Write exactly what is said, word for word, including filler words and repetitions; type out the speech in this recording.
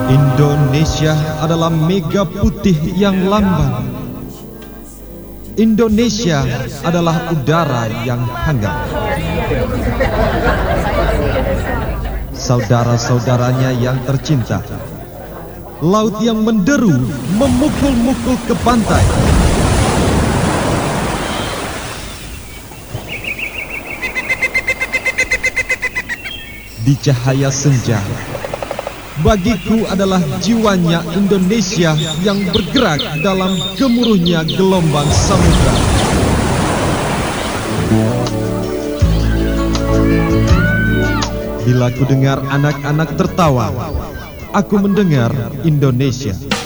Indonesia adalah mega putih yang lamban. Indonesia adalah udara yang hangat. Saudara-saudaranya yang tercinta, laut yang menderu memukul-mukul ke pantai. Di cahaya senja, bagiku adalah jiwanya Indonesia yang bergerak dalam gemuruhnya gelombang samudra. Bila ku dengar anak-anak tertawa, aku mendengar Indonesia.